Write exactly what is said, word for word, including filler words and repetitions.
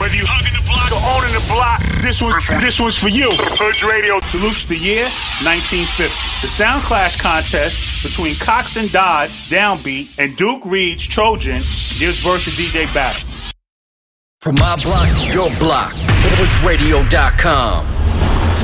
Whether you hugging the block or owning the block, this one, this one's for you. Hood Radio salutes the year nineteen fifty. The Sound Clash contest between Cox and Dodds, Downbeat, and Duke Reed's Trojan gives verse a D J battle. From my block to your block, hood radio dot com.